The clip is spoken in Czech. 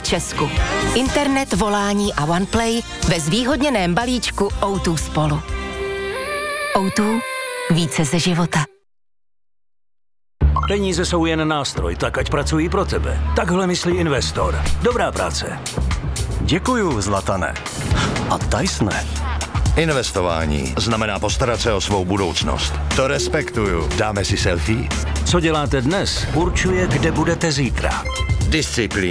Česku. Internet, volání a OnePlay ve zvýhodněném balíčku O2 Spolu. O2. Více ze života. Peníze jsou jen nástroj, tak ať pracují pro tebe. Takhle myslí investor. Dobrá práce. Děkuju, Zlatane. A Tysone. Investování znamená postarat se o svou budoucnost. To respektuju. Dáme si selfie? Co děláte dnes, určuje, kde budete zítra. Disciplína.